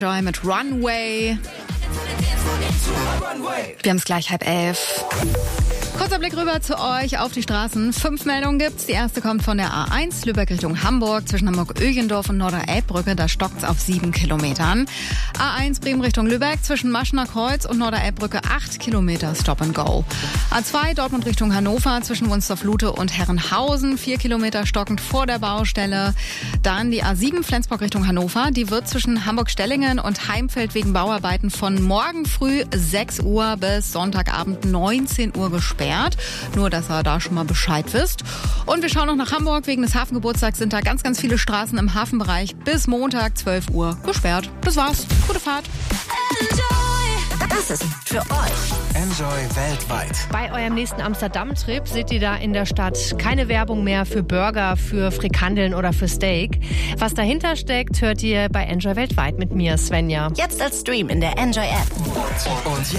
Joy mit Runway. Wir haben es gleich 10:30. Kurzer Blick rüber zu euch auf die Straßen. 5 Meldungen gibt's. Die erste kommt von der A1 Lübeck Richtung Hamburg zwischen Hamburg-Ögendorf und Norderelbbrücke. Da stockt's auf 7 Kilometern. A1 Bremen Richtung Lübeck zwischen Maschener Kreuz und Norderelbbrücke 8 Kilometer Stop and Go. A2 Dortmund Richtung Hannover zwischen Wunstorf-Lute und Herrenhausen 4 Kilometer stockend vor der Baustelle. Dann die A7 Flensburg Richtung Hannover. Die wird zwischen Hamburg-Stellingen und Heimfeld wegen Bauarbeiten von morgen früh 6 Uhr bis Sonntagabend 19 Uhr gesperrt. Nur, dass ihr da schon mal Bescheid wisst. Und wir schauen noch nach Hamburg. Wegen des Hafengeburtstags sind da ganz, ganz viele Straßen im Hafenbereich bis Montag 12 Uhr gesperrt. Das war's. Gute Fahrt. Das ist für euch. Enjoy weltweit. Bei eurem nächsten Amsterdam-Trip seht ihr da in der Stadt keine Werbung mehr für Burger, für Frikandeln oder für Steak. Was dahinter steckt, hört ihr bei Enjoy weltweit mit mir, Svenja. Jetzt als Stream in der Enjoy App. Und